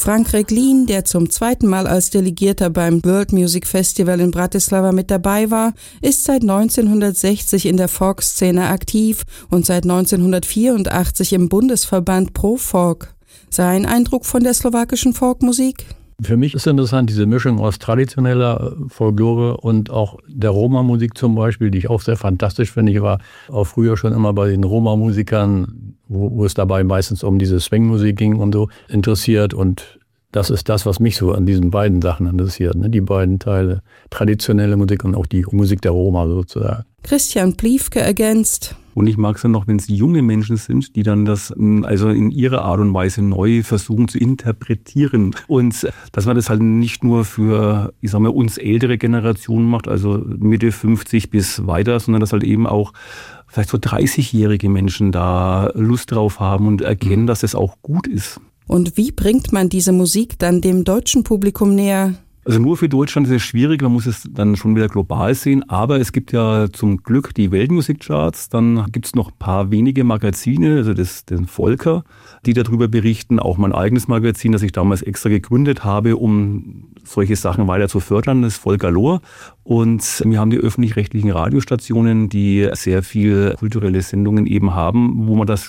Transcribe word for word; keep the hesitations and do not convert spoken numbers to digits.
Frank Reglin, der zum zweiten Mal als Delegierter beim World Music Festival in Bratislava mit dabei war, ist seit neunzehnhundertsechzig in der Folk-Szene aktiv und seit neunzehnhundertvierundachtzig im Bundesverband Pro Folk. Sein Eindruck von der slowakischen Folkmusik? Für mich ist interessant diese Mischung aus traditioneller Folklore und auch der Roma-Musik zum Beispiel, die ich auch sehr fantastisch finde. Ich war auch früher schon immer bei den Roma-Musikern, wo, wo es dabei meistens um diese Swing-Musik ging und so, interessiert. Und das ist das, was mich so an diesen beiden Sachen interessiert, ne? Die beiden Teile, traditionelle Musik und auch die Musik der Roma sozusagen. Christian Pliefke ergänzt: Und ich mag es dann noch, wenn es junge Menschen sind, die dann das also in ihrer Art und Weise neu versuchen zu interpretieren. Und dass man das halt nicht nur für, ich sag mal, uns ältere Generationen macht, also Mitte fünfzig bis weiter, sondern dass halt eben auch vielleicht so dreißigjährige Menschen da Lust drauf haben und erkennen, dass es auch gut ist. Und wie bringt man diese Musik dann dem deutschen Publikum näher? Also nur für Deutschland ist es schwierig, man muss es dann schon wieder global sehen, aber es gibt ja zum Glück die Weltmusikcharts, dann gibt es noch ein paar wenige Magazine, also das, den Volker, die darüber berichten, auch mein eigenes Magazin, das ich damals extra gegründet habe, um solche Sachen weiter zu fördern, das Volker Lohr. Und wir haben die öffentlich-rechtlichen Radiostationen, die sehr viel kulturelle Sendungen eben haben, wo man das